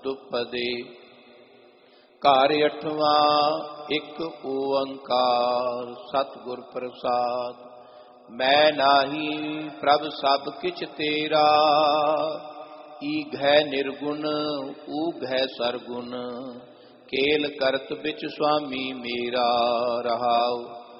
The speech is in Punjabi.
ਦੁਪਦੇ। ਘਰ ਅਠਵਾਂ ਇੱਕ ਓੰਕਾਰ ਸਤਿਗੁਰ ਪ੍ਰਸਾਦ। ਮੈਂ ਨਾਹੀ ਪ੍ਰਭ ਸਭ ਕਿਛ ਤੇਰਾ, ਈਘੈ ਨਿਰਗੁਣ ਊਘੈ ਸਰਗੁਣ। ਕੇਲ ਕਰਤ ਵਿੱਚ ਸੁਆਮੀ ਮੇਰਾ ਰਹਾਉ।